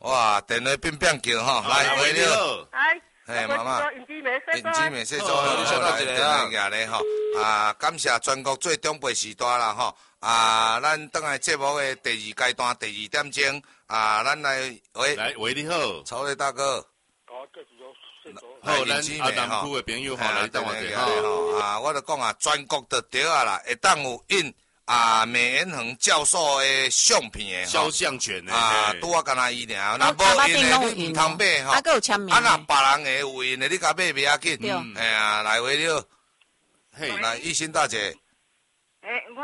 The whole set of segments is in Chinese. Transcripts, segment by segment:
哇，电话变叫吼，来，喂你好。 嘿， 妈妈， 引之美说做来电话举咧吼，感谢全国最长辈时代啦吼，咱等来节目的第2阶段第2点钟，咱来喂你好， 曹伟大哥。 好，咱南区的朋友吼来电话吼， 我就讲全国就对啦，会当有印美元恒教授的相片的肖像权的拄我干那伊尔，那无印的你唔通买吼， 还有签名， 那别人的有印的你甲买不要紧，哎呀，来喂你好， 嘿， 来一心大姐， 我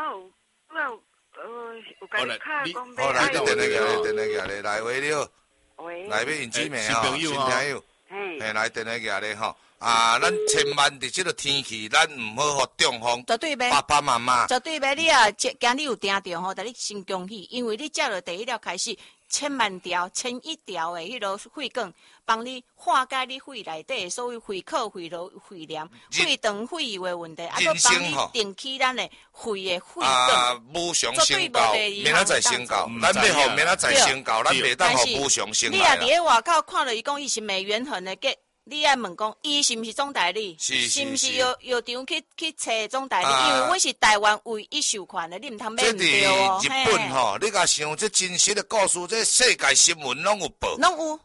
有甲你卡讲买， 好来，电话举咧，来喂你好， 喂， 来要引姊妹吼，新朋友，嘿，来电话举咧吼。咱千万伫这个天气，咱唔好互中风。 绝对袂。 爸爸妈妈。 绝对袂，你啊，今日有听到吼，但你先恭喜，因为你接落第1条开始，1000万条、1001条的迄个血管，帮你化解你肺内底所有肺口、肺瘘、肺炎、肺长、肺油的问题，搁帮你定起咱的肺的血管。 无常升高，明仔载升高，咱要互明仔载升高，咱袂当互无常升来。 你啊，伫咧外口看到伊讲伊是美元恒的计。你爱问讲，伊是毋是总代理？是毋是药厂去找总代理？因为我是台湾唯一授权的，你唔通买唔对哦。 这日本吼，你甲想这真实的故事，这世界新闻拢有报。 拢有。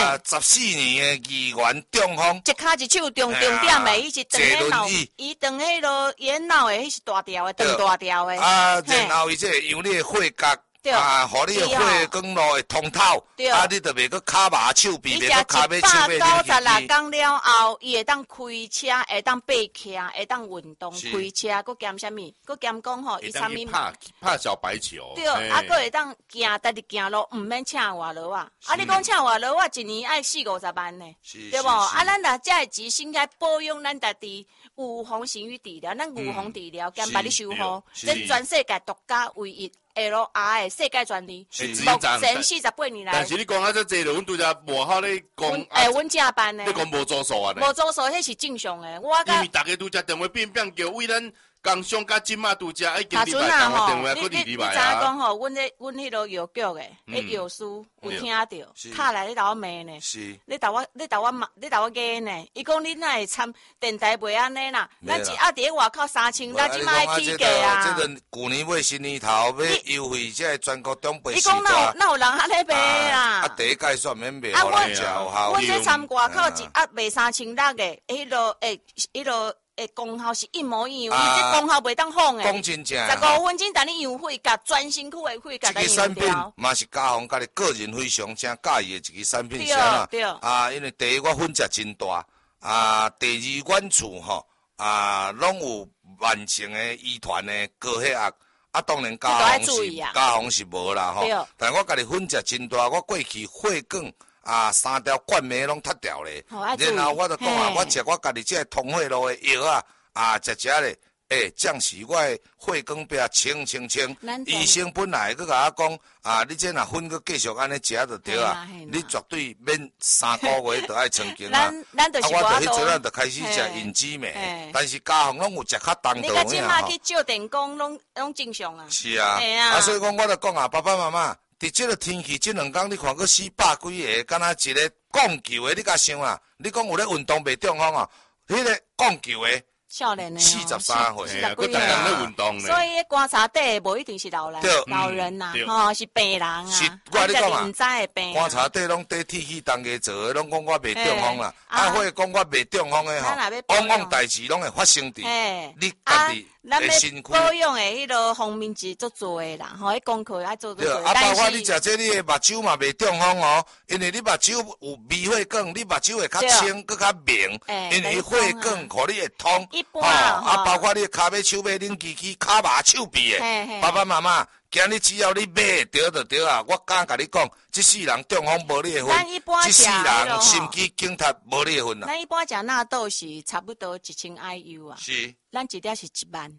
14年的议员中风， 一骹一手重点的，伊是长迄脑，伊长迄落眼脑的，迄是大条的，长大条的。 然后伊这让你的血角。互你的血管路会通透，你就袂搁骹麻手臂，袂搁骹尾手尾 196天了后，伊会当开车，会当爬徛，会当运动，开车，搁兼啥物？搁兼讲吼，伊啥物？ 拍小白球。 对，搁会当行，但是行路毋免请外劳啊！你讲请外劳，一年爱40-50万呢，对无？咱若遮会钱，先该保养咱家己预防胜于治疗，咱预防治疗兼把你修好，这全世界独家唯一。LR 的世界专利，目前48年来。 但是你讲这侪了，阮拄则幕后咧讲， 阮正办的。 你讲无做数啊？ 无做数，迄是正常的。 因为大家拄则电话变叫，为咱工商甲金马拄则已经礼拜电话搁礼拜你知影讲吼，阮迄落药局的，药师有听到，拍来你甲我骂呢，你甲我骂呢。伊讲你哪会参电台袂安尼啦？咱一伫咧外口3000，咱即摆起价啊！ 这个旧年尾新年头要优惠，这全国中北时段。伊讲哪有人安尼卖啦？ 第一届算免卖，我来叫好。 阮这参外口一卖3600的，迄落。功效是一模一样，伊这功效袂当放诶。 讲真正 ，15分钟等你用血甲全身躯诶血甲。 这个产品嘛是嘉宏家己个人非常正介意诶一个产品，是啊。因为第一我分值真大，第二阮厝吼，拢有完成诶医团诶高血压，当然嘉宏是无啦吼。但我家己分值真大，我过去血管。3条冠脉拢脱掉咧，然后我就讲我食我家己这通血路的药食咧，将是我的血管壁清。医生本来佮我讲，你这若分佮继续安尼食就对啊，你绝对免3个月就爱清净啊。我就迄阵仔就开始食引子美，但是家宏拢有食较重度的。你即马去照电工拢正常啊。 是啊，所以讲我就讲爸爸妈妈。伫这个天气，这2天你看个400几个，敢若一个讲球的，你甲想啊？你讲有咧运动袂中风啊？迄个讲球的， 少年的 43岁， 佫逐天咧运动咧。 所以观察底无一定是老人呐，吼是病人啊。 是，我你讲啊， 观察底拢底铁器当家做的，拢讲我袂中风啦。或讲我袂中风的吼，往代志拢会发生伫你家己。 咱要保养的迄个方面是足多的啦，吼，迄功课爱做多。 包括你食这你的目睭嘛袂中风哦，因为你目睭有微血管，你目睭会较清，佮较明，因为血管互你会通。包括你骹尾手尾恁支骹麻手臂的，爸爸妈妈。今日只要你买对就对啊！我敢甲你讲，这世人中风无你的份，这世人心肌梗塞无你的份啦。 咱一般食纳豆是差不多1000 IU 啊， 是， 咱一条是1万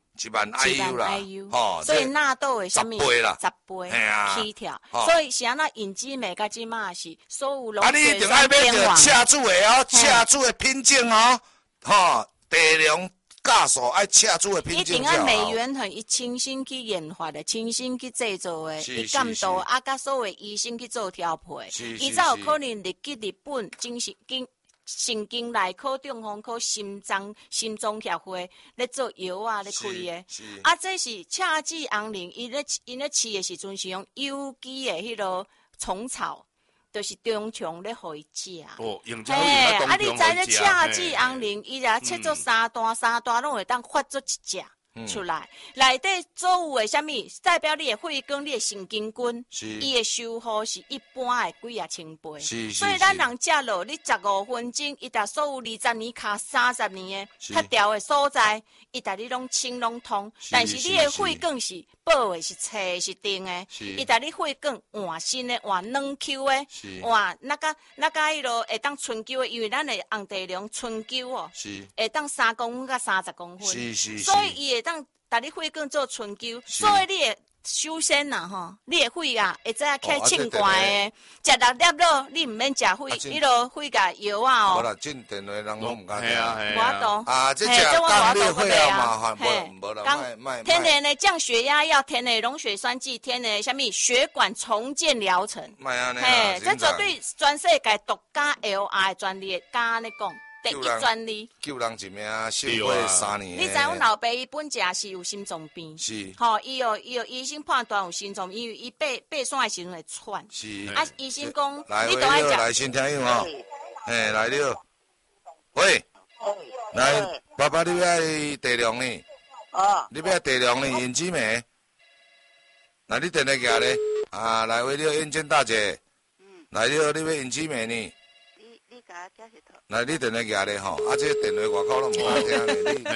IU 啦， 吼，所以纳豆的什么 10倍啦 ，10倍起跳，所以是安那引子美甲即马是所有拢你一定爱买着车主的哦，车主的品种哦，大量假数爱赤子的品一种才好。 定要美源很伊亲身去研发的，亲身去制作的，伊监督啊，甲所有医生去做调配，伊才有可能入去日本神经内科中风科心脏协会咧做药啊咧开的，啊，这是赤子红灵，因咧饲的时阵是用有机的迄落虫草，就是中虫咧互伊食。 哦，用这个啊，你知咧赤子红灵，伊若切做三段拢会当发做一只。出来，内底所有的啥物，代表你的血管、你的神经菌，伊的修复是一般的几啊千倍。所以咱人食落，你15分钟，伊达所有20年卡30年的较调的所在，伊达你拢清拢通。但是你的血管是保的是脆是定的，伊达你血管换新的换软 Q 的，换那个迄落会当春灸的，因为咱的红地龙春灸哦，会当3公分到30公分，所以伊会当打你血管做春灸，所以你的首先呐吼，你的血啊会知影起清寒的，食6粒咯，你毋免食血，迄落血甲药啊无啦，进电话人拢毋敢听。 无懂。 啊，这食降血血啊麻烦，无啦，卖。 天然的降血压药，天然的溶血栓剂，天然的啥物血管重建疗程。 卖安尼。 这绝对全世界独家 LI 专利，敢安尼讲。第一专利， 救人一命，幸亏3年。 你知阮老爸伊本食是有心脏病， 是， 吼，伊有医生判断有心脏病，因为伊爬山的时阵会喘， 是， 啊，医生讲， 你都爱食，来先听用吼，来了，喂，来，爸爸你要地量呢？你要地量呢？引子梅，来你电话寄咧，啊，来喂了，燕娟大姐，来了，你要引子梅呢？来，你电话寄咧吼，啊，这电话外口拢唔好听咧，你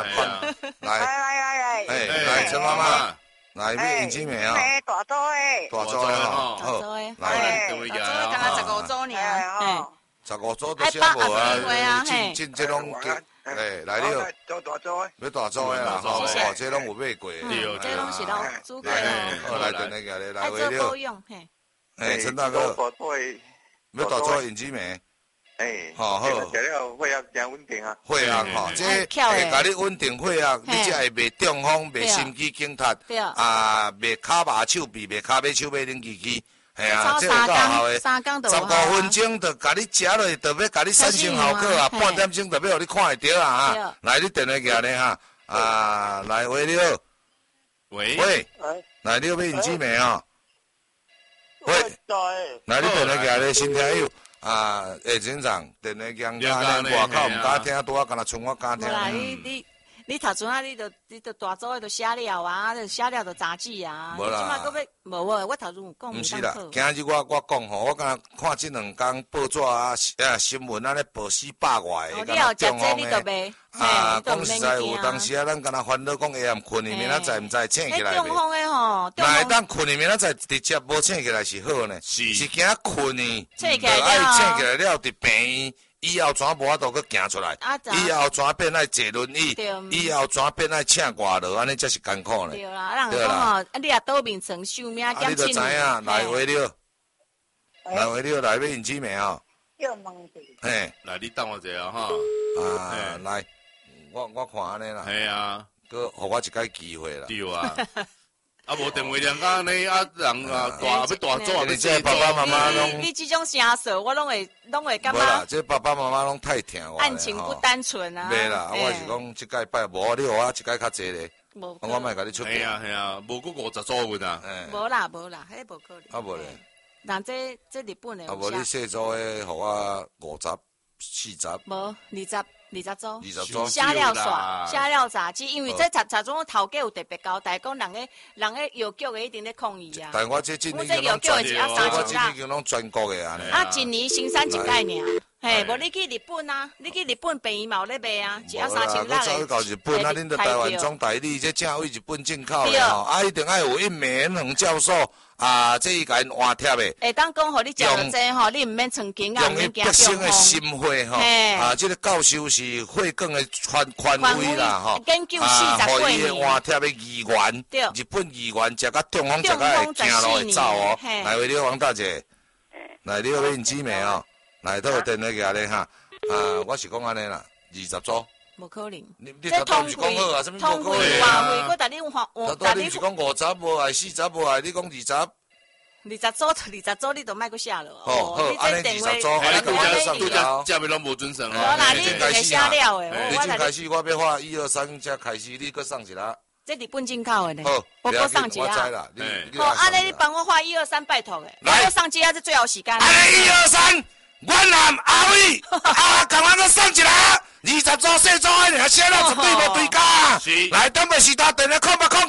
来，陈妈妈，来，要引子梅啊？ 大组诶， 大组诶吼，好， 来，大组诶，刚刚15组尔 ，15组都写无啊，进这拢，来了， 做大组诶， 要大组诶啦，吼，这拢有买过， 这拢是拢煮过好，来电话寄咧，来为了，陈大哥，要大组引子梅。好，食了血压真稳定啊！ 血压吼，这会甲你稳定血压，你才会袂中风、袂心肌梗塞，袂骹麻手臂、袂骹尾手尾冷气机，系啊，这有够好诶！15分钟就甲你食落，就要甲你产生效果啊！半点钟就要互你看会着啊！哈，来你电话寄咧哈，来喂了，喂，来你要引子梅啊？喂，来你电话寄咧，先听有。警长，电话讲安尼，外口唔敢听，拄啊，敢若剩我敢听。 啦，你头先啊，你就大组的都写了啊，写了就杂志啊。 无啦， 即摆搁要无我头先有讲。 毋是啦，今日我讲吼，我敢看这2天报纸啊，新闻安尼报400外的， 你要食这你就袂。 讲实在有当时啊，咱敢若烦恼讲下暗困里面啊，知毋知醒起来袂？ 中风的吼， 那会当困里面啊，知直接无醒起来是好呢，是惊困呢， 醒起来了， 爱醒起来了，伫病院。以后怎无法度去行出来？以后怎变爱坐轮椅？以后怎变爱请外劳？安尼才是艰苦呢。 对啦，人讲吼，你也倒面层寿命减轻。 你就知影，来话了，来要引子梅啊！嘿， 来你等我一下哈。 来，我看安尼啦。 系啊， 佮互我一个机会啦。 对啊。啊，无电话量安尼啊，人啊要大做啊， 这爸爸妈妈拢， 你这种声色，我拢会感觉。 无啦，这爸爸妈妈拢太听我。 案情不单纯啊。 袂啦，我是讲这届拜无，你互我一届较济咧。我莫甲你出。 系啊，无过50组个呐。 无啦，迄无可能。 啊无咧。 人这日本的。 啊无你细组的，互我50、40。 无20组 ，20组， 写了杂志，因为这查总头家有特别交代，讲人个药局的一定咧抗议啊。 但我这药局的是要30 只，我这拢全国的啊。 一年生产一届尔，嘿，无你去日本啊，你去日本便宜嘛有咧卖啊，只要3000 块。我早去到日本啊，恁在台湾总代理，这正为日本进口的吼，一定爱有一名黄教授。这伊甲因换贴的， 会当讲，互你食到这吼，你毋免曾经啊， 用伊毕生的心血吼，这个教授是血管的权威啦吼， 研究40几年， 换贴的议员，日本议员食到中风，食到会行路会走哦。来，为了王大姐，来你要引子梅哦，来，都有电话寄咧哈，我是讲安尼啦，20组， 无可能。 你头都毋是讲好啊？什么无可能啊？通会我带你话， 我带你是讲50无爱40无爱，你讲20。 20组你都卖个下了哦。好，安尼20组，安尼拄价位拢无准绳哦。无啦，你开始下了诶。 你正开始，我要画1、2、3，才开始，你搁送一啦。 这日本进口的呢。 好， 我搁送一啦。 我知啦。 好，安尼你帮我画1、2、3，拜托诶。 来， 我送一下是最后时间。 安尼1、2、3，阮男阿伟啊，赶快搁送一啦。20组细组诶，尔写了绝对无对价。来，等下时代电话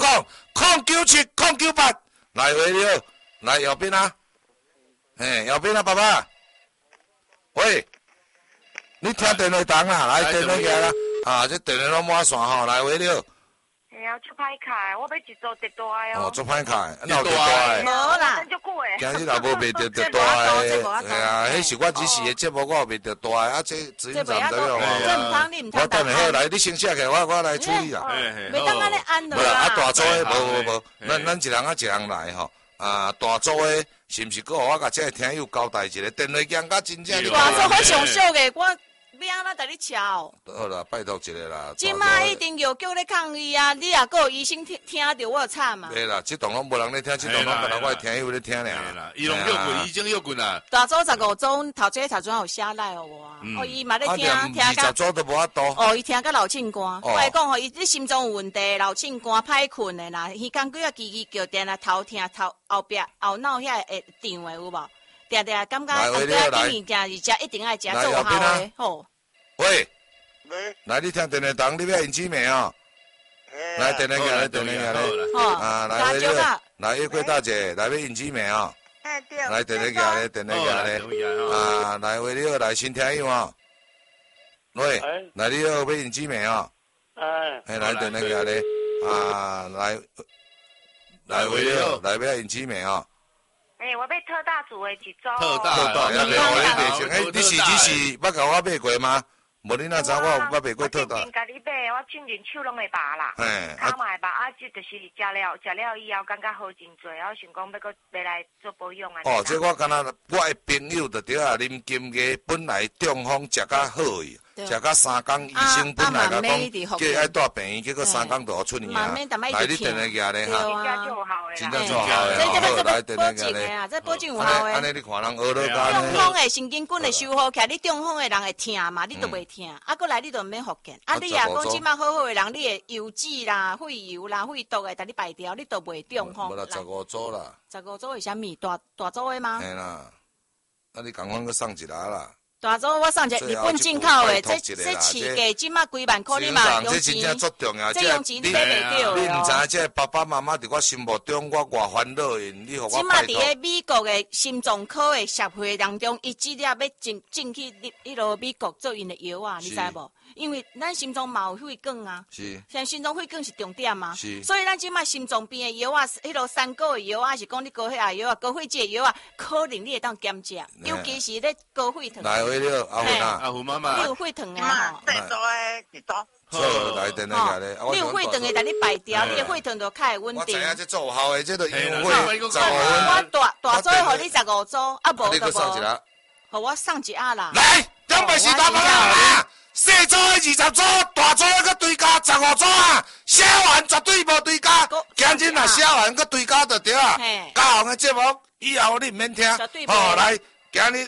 0800097098，来回了，来右边啊。嘿，右边啊，爸爸。喂，你听电话筒啦，来电话起来啦。啊，这电话拢满线吼，来回了。 哎呀，出歹开，我要一组特大的哦。 哦，做歹开，哪有特大的？ 无啦， 今日也无卖着特大的，哎呀，迄是我只是的节目，我有卖特大的，啊，这资源站对哦。我等下好来，你先写起，我来处理啦。 袂当安尼按落啦。啊，大组的无，咱一人一人来吼。啊，大组的是毋是搁互我甲这个听友交代一下？电话讲甲真正。 大组我上俗的，我要安怎带你敲？ 好啦，拜托一下啦。 今麦一定有叫你抗议啊！你也搁有医生听到我惨嘛？ 对啦，这栋拢无人咧听，这栋拢别人我听友咧听俩。 伊拢约棍，已经约棍啦。 大组15组，头这头阵有写来哦我。哦，伊嘛咧听 20组都无法度。 哦，伊听甲老庆歌。我来讲吼，伊你心中有问题，老庆歌歹困的啦，伊讲几啊叽叫电啊，头听头后壁后脑遐会胀的有无？定定感觉后壁啲物件是食一定爱食做好的吼。 喂，来你听电话筒，你要用纸名哦。来电话来，电话来。啊，来回了，来月桂大姐，来要用纸名哦。来电话来，电话来。啊，来回了，来新听友哦。喂，来你要用纸名哦。哎，来电话来。啊，来回了，来要用纸名哦。 我要特大组的一组。 特大， 你是捌甲我买过吗？无你哪知我捌卖过特大？ 我进前甲你买，我进前手拢会拔啦，骹嘛会拔，啊，这就是食了以后感觉好真多，我想讲要搁买来做保养啊。 哦，这我敢若我的朋友就对啊，啉金鸡本来中风食甲好伊，食甲3工，医生本来甲讲叫爱带病院，结果3工就出院啊。来你电话举咧哈，真正做好诶，来电话举咧。 这保证有效诶。 安尼你看人学了干。 中风诶神经管会修好起来，你中风诶人会疼嘛，你都袂。啊，过来你都毋免复健。啊，你也讲即摆好好诶人，你诶油脂啦、肺油啦、肺毒诶，带你排掉，你都袂中风。 无啦，15组啦。 15组为虾米？大组诶吗？ 嘿啦，啊，你赶快去送一啦啦。 大组我送一日本进口诶，这市价即摆几万块，你嘛用钱。 这真正足重要， 这用钱你买袂着。 你毋知影，这爸爸妈妈伫我心目中，我偌烦恼因，你互我拜托。 即摆伫个美国诶心脏科诶协会当中，伊即日要进去迄落美国做因诶药啊，你知无？因为咱心脏嘛有血管啊， 是， 现在心脏血管是重点嘛， 是， 所以咱即摆心脏病诶药啊，迄落3个月药啊，是讲你高血压药啊、高血脂诶药啊，可能你会当减食，尤其是咧高血糖。 来回了，阿芬啊， 阿芬妈妈， 你有血糖啊？ 最多诶一组。 好，来电话来。 你有血糖诶，但你排掉，你诶血糖就较会稳定。 我知影这做效诶，这都优惠15分。 我大组互你15组，啊无你就无。 互我送一下啦。 来，两百是大包啦。细组的20组，大组的搁对加15组啊！写完绝对无对加，今日若写完搁对加就对啊！嘉宏的节目以后你毋免听，好来，今日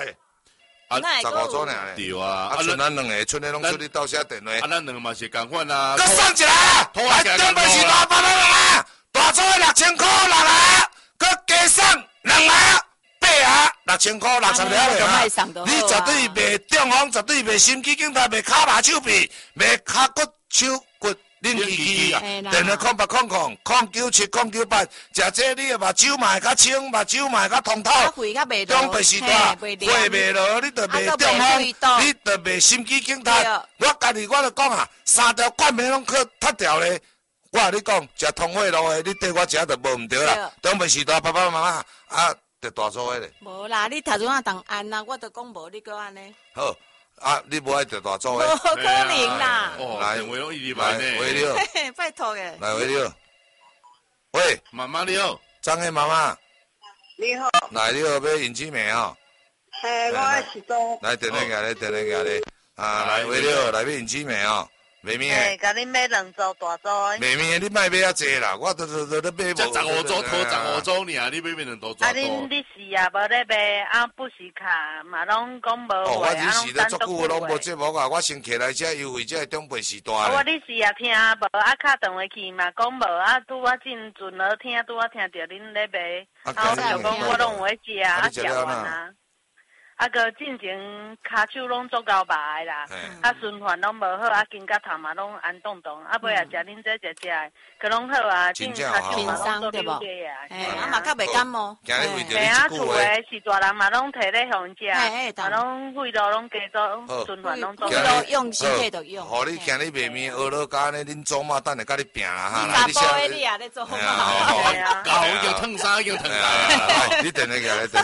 15组呢？ 对啊， 啊，剩咱两个，剩的拢出去到写电话。 啊，咱两个嘛是共款啊。 搁送一个，来两百是大包啦！大组的6000块6个，搁加送2个。6000块60了啊！你绝对袂中风，绝对袂心肌梗塞，袂骹麻手臂，袂骹骨手骨冷气机啊！电话0800097098，食这你的目睭嘛会较清，目睭嘛会较通透。中北时代肺袂落，你就袂中风，你就袂心肌梗塞。我家己我就讲啊，3条冠冕拢去脱掉咧。我甲你讲，食通血路的，你对我食就无毋对啦。中北时代爸爸妈妈啊。大组的咧， 无啦，你头先啊当按啦，我都讲无，你搁安尼。 好，啊，你无爱着大组的。 无可能啦。 来，话拢一万呢。 喂了， 拜托诶。 来喂了，喂， 妈妈你好， 张的妈妈。 你好。 来，你好，要引起没哦？ 嘿，我是讲。 来，电话来，电话来。 来为了来买银纸面哦。妹妹， 甲恁买2组大组的。 妹妹，你莫买遐济啦，我都买无。 才15组，拖15组尔，你买2组大组。 恁你是啊，无咧卖，不时卡嘛拢讲无话， 我你是咧足久拢无节目啊，我先起来遮优惠，遮中北时段。 我你是啊听无，敲电话去嘛讲无，拄我进阵了听，拄我听着恁咧卖，我就讲我拢有咧食，食完啊。个进前骹手拢足够白啦，循环拢无好，筋甲头嘛拢安动动，尾食恁这食，可拢好啊，进骹手嘛拢都溜低啊， 嘛较袂感冒。 厝诶是大人嘛拢摕咧互食，嘛拢肺痨拢加做循环拢做。 肺痨用身体就用。 互你今日卖面学落甲呢，恁祖妈等下甲你拼啦哈！ 查甫诶你啊咧做。 高已经烫衫已经烫来。 你等下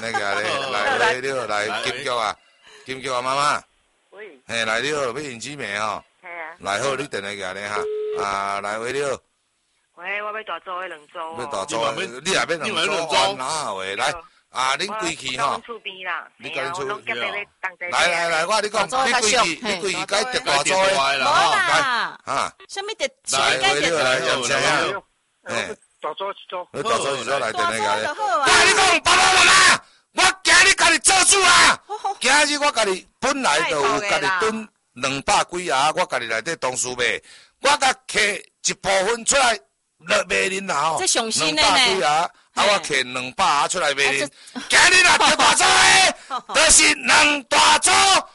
来。金菊啊，妈妈。 喂。 嘿，来了，要银纸面吼。 系啊。 来好，你等下个咧哈。来为了。 喂，我要大组的2组。 要大组，你也要2组，哪位来？恁规矩吼。 厝边啦。 你跟厝。 来， 我你讲，你规矩该特大组的。 无啦。 啊。 什么特？ 来为了来，杨先生。 嘿。大组一组。 大组一组来等下个咧。 我你讲，爸爸妈妈。我今日家己做主啊！今日我家己本来就有家己囤200几啊，我家己内底同事卖，我甲摕一部分出来卖恁啦吼。 这上新的 200几啊，我摕200啊出来卖恁。今日若得大组的，就是2大组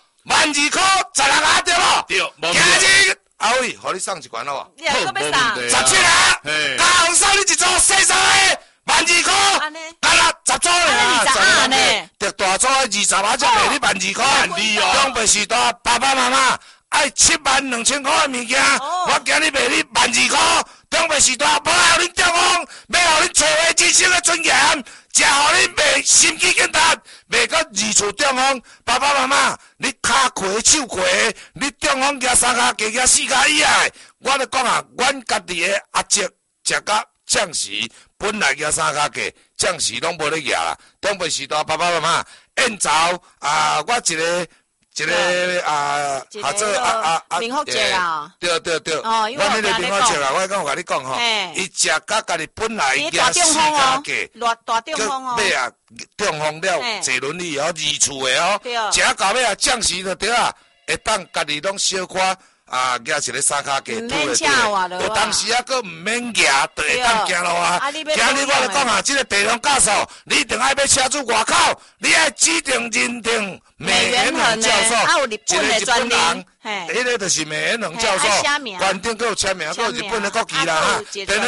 12块16啊，对无？ 对， 今日阿伟，互你送一罐好无？ 你还要送 ？17啊，加红送你一组细组的12块。干啦，10组呢？ 得大组20啊，才卖你12块。中北时代爸爸妈妈爱72000块的物件，我今日卖你12块。中北时代无互恁中风，要互恁找回自身的尊严，才互恁卖心肌梗达，卖到二处中风。爸爸妈妈，你骹开手开，你中风举3骹加举4骹以外，我咧讲啊，阮家己的阿叔食到暂时本来举3骹价。暂时拢无咧举啦，中北时代爸爸妈妈宴早我一个合作明福节啊， 对，我迄个明福节啊，我讲甲你讲吼，伊食甲家己本来举4骹价， 大中风哦， 尾啊中风了，坐轮椅哦，二厝的哦，食到尾啊，暂时就对啊，会当家己拢小可。举一个3骹价，有当时佫毋免举，就会当行路啊。今日我来讲啊，这个地方教授，你一定爱要车主外口，你爱指定认定美元恒教授，一个日本人，迄个就是美元恒教授，关顶佫有签名，佫有日本的国旗啦哈。电话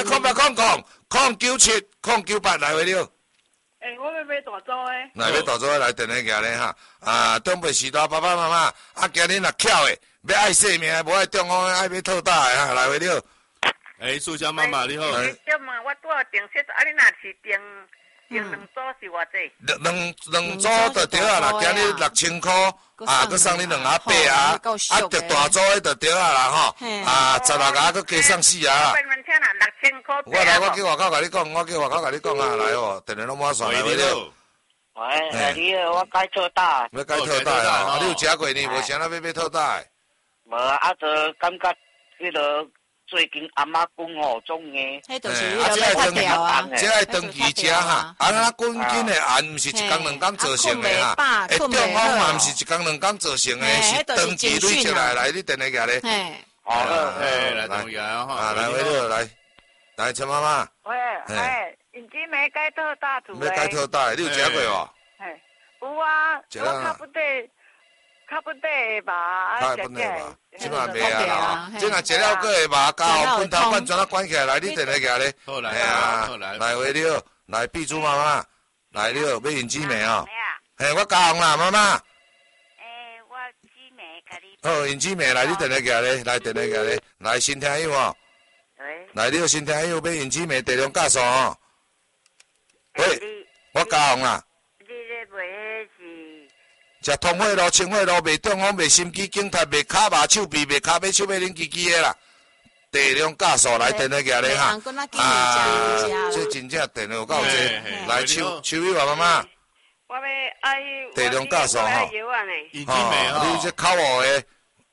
097 098来回了。 我要买大组的。 来买大组的来电话举咧哈。东北时代爸爸妈妈，今日若巧的。要爱性命，无爱中风，爱要套大的哈，来回了。 苏小妈妈你好。 对嘛，我拄好订设，你若是订2组是偌济 ？2组就对啊啦，今日6000块，佮送你280啊，得大组的就对啊啦吼，16啊，佮加送4啊。 6000块。 我叫外口甲你讲，来哦，电话拢满线来回了。 喂，你好，我改套大。 要改套大啊？你有食过呢？无啥要买套大？ 无就感觉迄个最近阿妈讲吼种的， 迄就是迄个发条啊， 这爱长期食哈，那滚紧的案毋是一工2工造成的哈，中风嘛毋是一工2工造成的，是长期累积来，你电话举咧。 来等下哈， 来回了来，陈妈妈。 喂，银纸梅改套大厝要改套大，你有食过无？ 有啊，我较不得吧， 即嘛袂啊啦，即若食了个会麻，加后本头罐全啊关起来，你电话举咧。 好来， 来回了，来碧珠妈妈，来了，要银纸梅哦。我加红啦，妈妈。 我纸梅甲你。 好，银纸梅来，你电话举咧，来电话举咧，来新听友哦。来了，新听友要银纸梅地量加数哦。喂，我加红啦。 你咧卖是？ 食通血路、清血路，卖中风、卖心肌梗塞、卖骹麻手臂、卖骹尾手尾恁支支的啦。地量加数来电话举咧哈。这真正电话有够济。来秋雨啊，妈妈。 我要爱。 地量加数吼。 银纸梅吼。 你这口号的，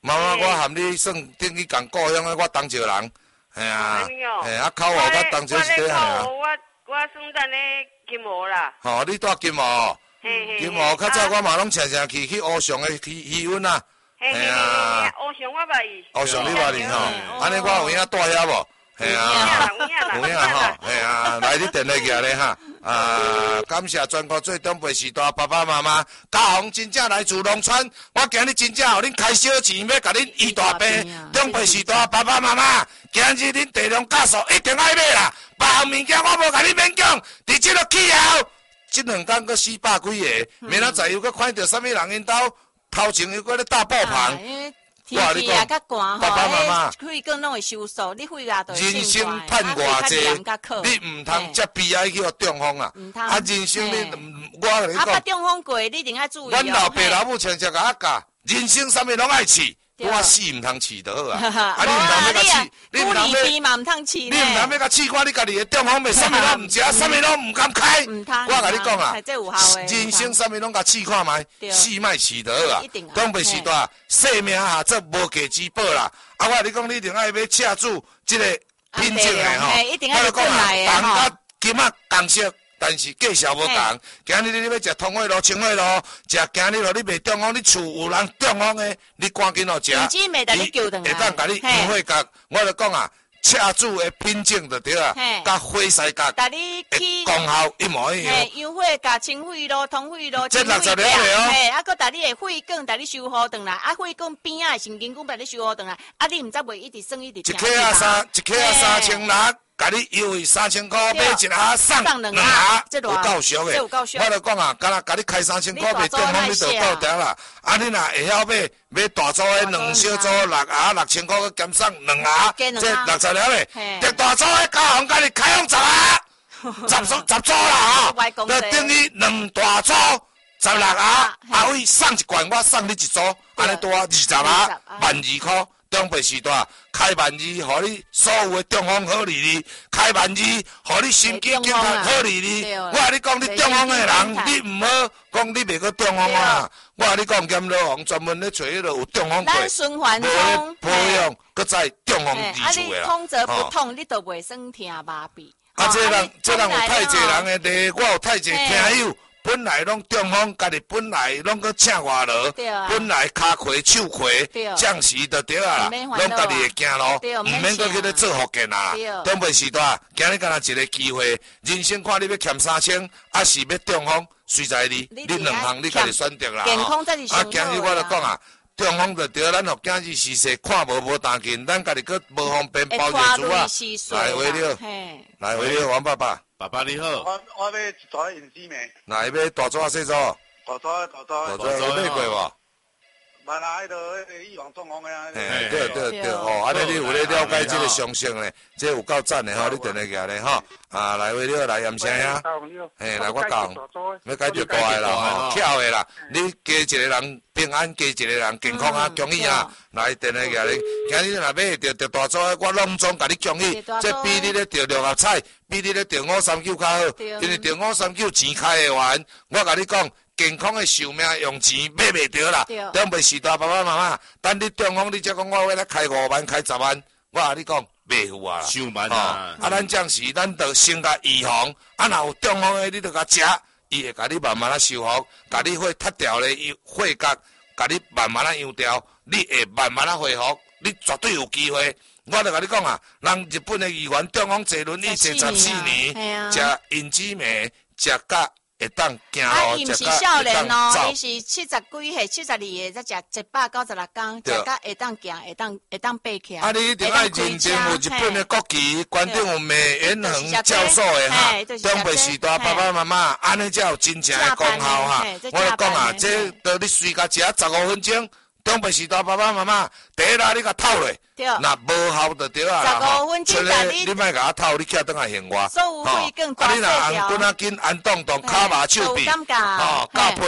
妈妈，我含你算等于共故乡的我东石人，嘿啊，嘿啊，口号甲东石是对啊。 我算在咧金毛啦。 吼，你住金毛？金毛较早我嘛拢常常去乌上的渔温啊。 嘿啊，乌上我捌伊。 乌上你捌伊吼？安尼我有影住遐无？嘿啊，有影吼，嘿啊，来你电话寄咧哈。感谢全国最长辈时代爸爸妈妈，嘉宏真正来自农村，我今日真正互恁开小钱，要甲恁医大病。长辈时代爸爸妈妈，今日恁地量加速一定爱买啦，别项物件我无甲你勉强，伫即个气候，即两天佫400几个，明仔载又佫看到啥物人因兜头前又佫咧大爆棚。 天气也较寒吼，肺管拢会收缩，你肺也都会人生盼偌济，你唔通接悲哀去互中风啊！啊，人生你，我甲你讲， 啊，中风过，你一定要注意哦。 阮老爸老母常常甲我教，人生啥物拢爱试，我死唔通试就好啊！啊，你唔通要甲试，你唔通要甲试看你家己的中风袂，啥物拢唔食，啥物拢唔敢开。我甲你讲啊，人生啥物拢甲试看卖，死莫试就好啊！长辈时代，性命下这无价之宝啦！啊，我甲你讲，你一定爱要赤子即个品质的吼，我讲啊，房甲金仔同色。但是价钱无同，今日你要食通惠路、清惠路，食今日路你袂中风，你厝有人中风的，你赶紧哦食。 会当甲你优惠价，我就讲啊，赤子的品种就对啊，甲火西角的功效一模一样。 优惠价清惠路、通惠路、 这60了哦。 嘿，啊，佮带你的血管带你修好转来，啊，血管边仔的神经管带你修好转来，啊，你毋知袂一直算一直听。 一克啊3600。甲你优惠3000块，买一盒送2盒，有够俗的。我就讲啊，敢若甲你开3000块买中风，你就到顶啦。啊，你若会晓买大组的2小组6盒6000块，佮减送2盒，这60了嘞。这大组的嘉宏甲你开放10盒，10组啦吼，就等于2大组16盒，啊位送一罐，我送你一组，安尼多20盒，12,000块。长辈时代开12，互你所有的中风好利利；开12，互你心肌健康好利利。我甲你讲，你中风的人，你唔好讲你袂个中风啊！我甲你讲，咸老王专门咧找迄个有中风过，无保养，搁再中风治愈的啦。 痛则不痛，你都袂算听麻痹。 啊，这人有太济人的例，我有太济听友。本来拢中风，家己本来拢搁请外劳，本来骹亏手亏，暂时就对啊，拢家己会行路，唔免搁去咧做福建啊。长辈时代，今日敢若一个机会，人生看你要欠3000，还是要中风，随在你两项你家己选择啦。啊，今日我就讲啊。中风就对，咱互囝儿逝世看无担紧，咱家己搁无方便包药珠啊。来回了，来回了，王爸爸。 爸爸你好。 我要一撮胭脂梅。 哪要大撮细撮？ 大撮。 有买过无？ 买啦，迄个预防中风的啊。 对，哦，安尼你有咧了解这个详情咧，这有够赞的吼，你电话起来吼，啊，来回了，来验声呀。嘿，来我讲，要解决大的啦，吼，巧的啦，你加一个人平安，加一个人健康啊，恭喜啊！来电话起来，今日若买着大组的，我隆重甲你恭喜，这比你咧着6合彩，比你咧着539较好，因为着539钱开会完，我甲你讲。健康的寿命用钱买袂着啦，长辈时代爸爸妈妈，等你中风，你才讲我要来开5万、开10万，我甲你讲袂赴啊啦。 收万啊！ 啊，咱这时咱着先甲预防，啊，若有中风的，你着甲食，伊会甲你慢慢啊修复，甲你血脱掉的血角，甲你慢慢啊养掉，你会慢慢啊恢复，你绝对有机会。我着甲你讲啊，人日本的议员中风坐轮椅坐14年，食胭脂梅，食甲。会当行哦，伊毋是少年哦，伊是70几岁、72个，才食196天，食甲会当行，会当爬起来。 啊，你一定爱认真有日本的国旗，关顶有梅延恒教授的哈，长辈时代爸爸妈妈，安尼才有真正的功效哈。我就讲啊，这到你随甲食15分钟。长辈时代爸爸妈妈，第一啦，你甲透落，那无效就对啊。 15分钟甲你莫甲我透，你起来等下现我。 所有血管啊，你若红棍仔筋、红洞洞、骹麻手臂，甲皮拢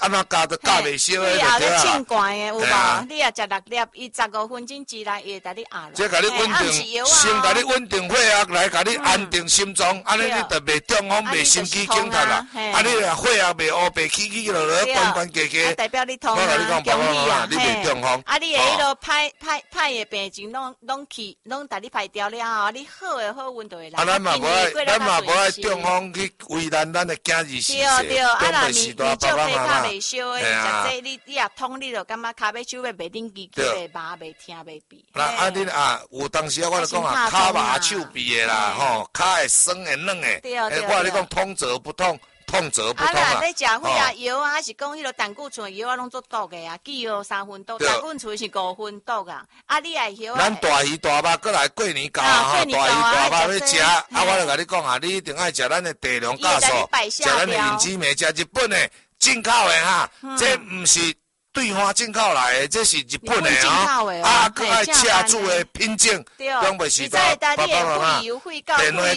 安怎加都加袂烧的就对啊。 称罐的有无？你也食6粒，伊15分钟之内伊会甲你压落。 这甲你稳定，先甲你稳定血压来，甲你安定心脏，安尼你就袂中风、袂心肌梗塞啦。啊，你若血压袂乌白起起落落，关关结结， 代表你通啊，恭喜啊！你袂中风。啊，你迄落歹的病情拢去，拢带你排掉了后，你好的好运就会来。 啊，咱嘛无爱中风去为难咱的囝儿死。 对，啊若年少体卡袂烧的，食这你也痛，你就感觉骹尾手尾袂顶支，袂麻袂疼袂痹。 那啊，恁啊，有当时我就讲啊，骹麻手痹的啦，吼，骹会酸会软的。我你讲通则不痛，痛则不痛啊。 啊，你食血啊药啊，还是讲迄个胆固醇药啊，拢做毒的啊，记哦3分毒，胆固醇是5分毒啊。啊，你爱药。 咱大鱼大肉，过来过年到啊，大鱼大肉要食，啊，我就甲你讲啊，你一定爱食咱的地龙酵素，食咱的银枝梅，食日本的进口的哈，这唔是对方进口来的，这是日本的哦。啊，佮爱车主的品种，拢袂是多。爸爸妈妈，电话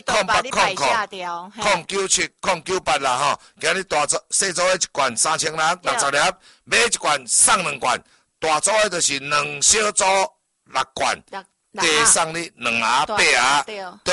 080009970998啦吼，今日大组细组的一罐3660粒，买一罐送2罐，大组的就是2小组6罐，加送你2盒8盒。